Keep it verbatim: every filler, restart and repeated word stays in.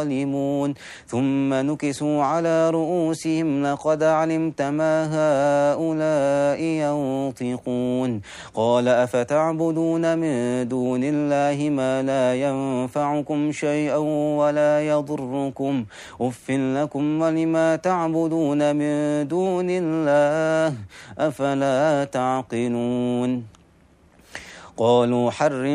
ظالمون ثم نكسوا على رؤوسهم لقد علمت ما هؤلاء ينطقون قال أفتعبدون من دون الله ما لا ينفعكم شيئا ولا يضركم أف لكم ولما تعبدون من دون الله أفلا تعقلون قالوا حرم